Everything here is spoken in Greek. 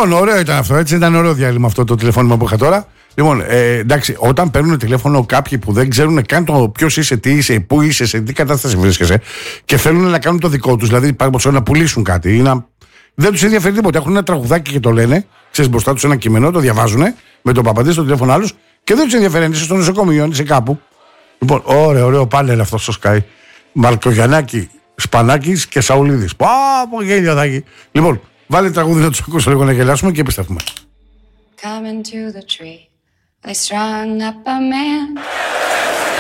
Λοιπόν, ωραίο ήταν αυτό. Έτσι ήταν ωραίο διάλειμμα αυτό το τηλεφώνημα που είχα τώρα. Λοιπόν, εντάξει, όταν παίρνουν τηλέφωνο κάποιοι που δεν ξέρουν καν το ποιος είσαι, τι είσαι, πού είσαι, σε τι κατάσταση βρίσκεσαι και θέλουν να κάνουν το δικό τους, δηλαδή να πουλήσουν κάτι ή να. Δεν τους ενδιαφέρει τίποτα. Έχουν ένα τραγουδάκι και το λένε, ξέρεις, μπροστά τους ένα κείμενο, το διαβάζουν με τον παπαντή στο τηλέφωνο άλλους και δεν τους ενδιαφέρει αν είσαι στο νοσοκομείο, αν είσαι κάπου. Λοιπόν, ωραίο πάνελ αυτό στο Sky. Μαρκογιαννάκη, Σπανάκης και Σαουλίδης. Πω γέλιο θα έχει. Λοιπόν, βάλε τραγούδι να τους ακούσω λίγο να γελάσουμε και επιστρέφουμε. Coming to the tree, they strung up a man.